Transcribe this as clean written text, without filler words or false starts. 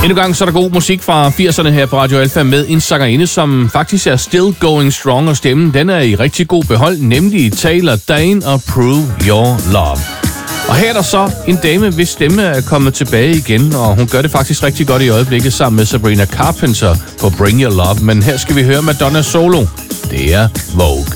Endnu gang så er der god musik fra 80'erne her på Radio Alfa med en sangerinde, som faktisk er still going strong, og stemmen den er i rigtig god behold, nemlig Taylor Dayne og Prove Your Love. Og her er der så en dame, hvis stemme er kommet tilbage igen, og hun gør det faktisk rigtig godt i øjeblikket sammen med Sabrina Carpenter på Bring Your Love. Men her skal vi høre Madonna solo. Det er Vogue.